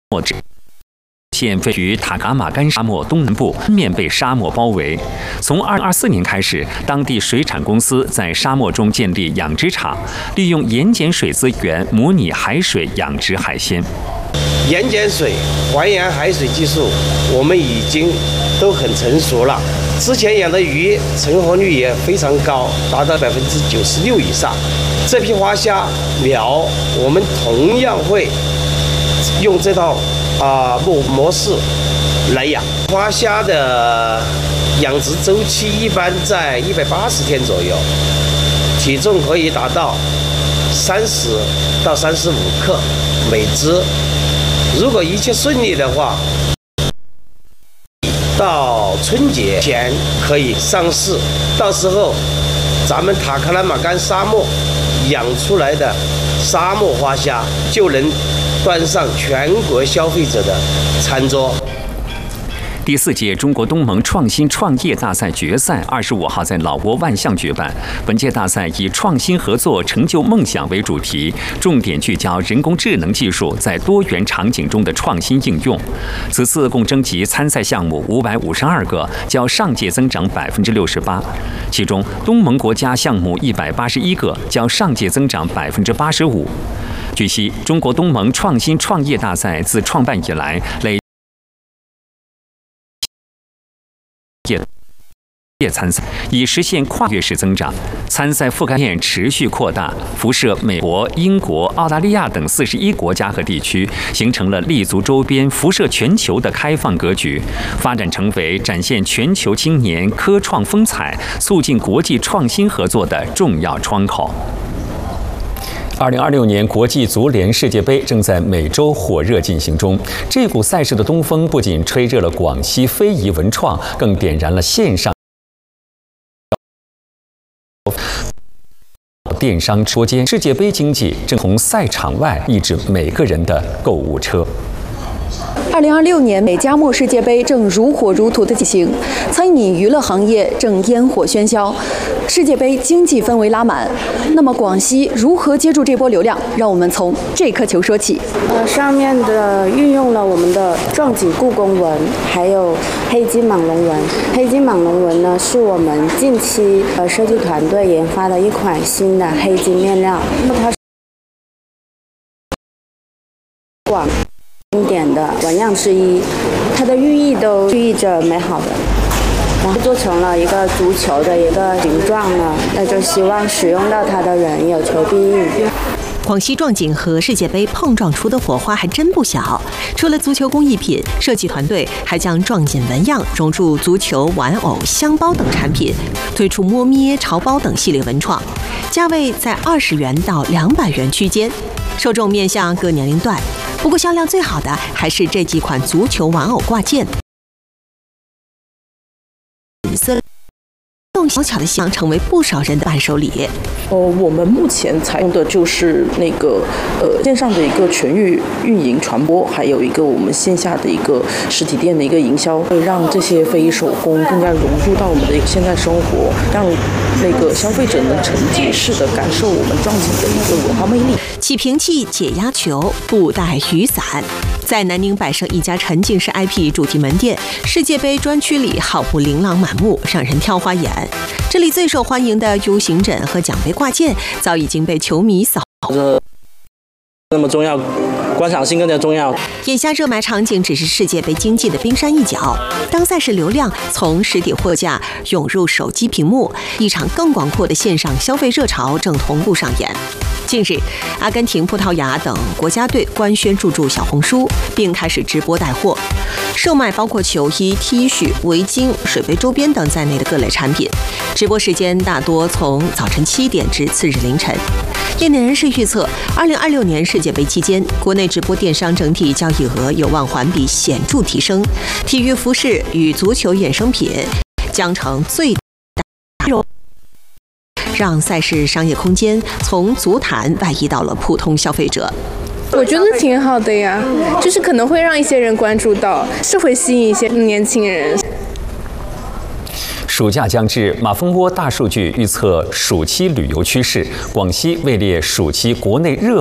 县位于塔克马干沙漠东南部，面被沙漠包围。从2024年开始，当地水产公司在沙漠中建立养殖场，利用盐碱水资源模拟海水养殖海鲜。 盐碱水还原海水技术，我们已经都很成熟了。之前养的鱼成活率也非常高，达到96%以上。这批花虾苗，我们同样会用这套模式来养。花虾的养殖周期一般在180天左右，体重可以达到30到35克每只。如果一切顺利的话，到春节前可以上市。到时候，咱们塔克拉玛干沙漠养出来的沙漠花虾就能端上全国消费者的餐桌。 第4届中国东盟创新创业大赛决赛25号在老挝万象举办。本届大赛以创新合作成就梦想为主题，重点聚焦人工智能技术在多元场景中的创新应用。此次共征集参赛项目552个，较上届增长68%。其中，东盟国家项目181个，较上届增长85%。据悉，中国东盟创新创业大赛自创办以来，累参赛，以实现跨越式增长。参赛覆盖面持续扩大，辐射美国、英国、澳大利亚等41国家和地区，形成了立足周边、辐射全球的开放格局，发展成为展现全球青年科创风采、促进国际创新合作的重要窗口。2026年国际足联世界杯正在美洲火热进行中，这股赛事的东风不仅吹热了广西非遗文创，更点燃了线上电商直播间。世界杯经济正从赛场外抑制每个人的购物车。 2026年美加墨世界杯正如火如荼的进行，餐饮娱乐行业正烟火喧嚣，世界杯经济氛围拉满。那么广西如何接住这波流量？让我们从这颗球说起。 上面的运用了我们的壮锦故宫纹，还有黑金蟒龙纹。黑金蟒龙纹呢，是我们近期设计团队研发的一款新的黑金面料，它是广经典的纹样之一，它的寓意都寓意着美好的。然后做成了一个足球的一个形状呢，那就希望使用到它的人有求必应。 广西壮锦和世界杯碰撞出的火花还真不小。除了足球工艺品，设计团队还将壮锦纹样融入足球、玩偶、香包等产品，推出摸咩、潮包等系列文创，价位在20元到200元区间，受众面向各年龄段。不过销量最好的还是这几款足球玩偶挂件，紫色小巧的像成为不少人的伴手礼。 我们目前采用的就是那个线上的一个全域运营传播，还有一个我们线下的一个实体店的一个营销，会让这些非遗手工更加融入到我们的现代生活，让那个消费者能沉浸式的感受我们壮锦的一个文化魅力。 起瓶器、解压球、布袋雨伞，在南宁百盛一家沉浸式 IP 主题门店，世界杯专区里好不琳琅满目，让人挑花眼。这里最受欢迎的 U 型枕和奖杯挂件，早已经被球迷扫。 那么重要，观赏性更加重要。 眼下热卖场景只是世界杯经济的冰山一角，当赛事流量从实体货架涌入手机屏幕，一场更广阔的线上消费热潮正同步上演。近日，阿根廷、葡萄牙等国家队官宣入驻小红书，并开始直播带货，售卖包括球衣、T 恤、围巾、水杯周边等在内的各类产品。直播时间大多从早晨7点至次日凌晨。业内人士预测，2026年世界杯期间，国内直播电商整体交易额有望环比显著提升，体育服饰与足球衍生品将成最大让赛事商业空间从足坛外移到了普通消费者。 我觉得挺好的呀，就是可能会让一些人关注到，是会吸引一些年轻人。 暑假将至，马蜂窝大数据预测暑期旅游趋势，广西位列暑期国内热